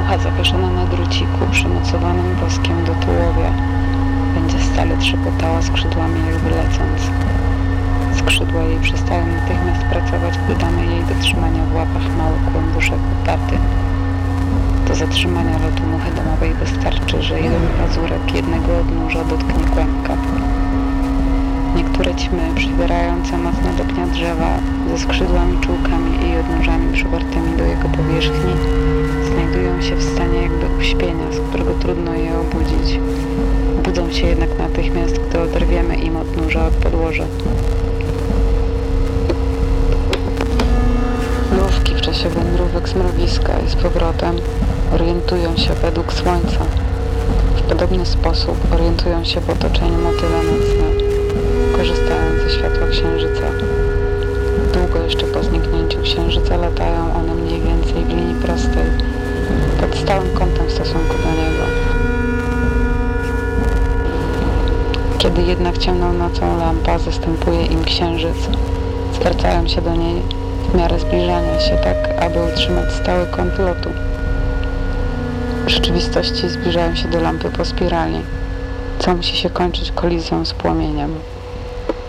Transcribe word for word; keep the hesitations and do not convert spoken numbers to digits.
Mucha zawieszona na druciku, przymocowanym woskiem do tułowia, będzie stale trzepotała skrzydłami, jakby lecąc. Skrzydła jej przestają natychmiast pracować, gdy damy jej do trzymania w łapach mały kłębuszek oparty. Do zatrzymania lotu muchy domowej wystarczy, że jeden pazurek jednego odnóża dotknie kłębka. Niektóre ćmy, przybierające mocno do pnia drzewa, ze skrzydłami, czułkami i odnóżami przywartymi do jego powierzchni, znajdują się w stanie jakby uśpienia, z którego trudno je obudzić. Budzą się jednak natychmiast, gdy oderwiemy im odnóża od podłoża. Mrówki w czasie wędrówek z mrowiska i z powrotem orientują się według słońca. W podobny sposób orientują się w otoczeniu motyle nocne, korzystając ze światła księżyca. Długo jeszcze po zniknięciu księżyca latają one mniej więcej w linii prostej, pod stałym kątem w stosunku do niego. Kiedy jednak ciemną nocą lampa zastępuje im księżyc, zwracają się do niej w miarę zbliżania się, tak aby utrzymać stały kąt lotu. W rzeczywistości zbliżają się do lampy po spirali, co musi się kończyć kolizją z płomieniem.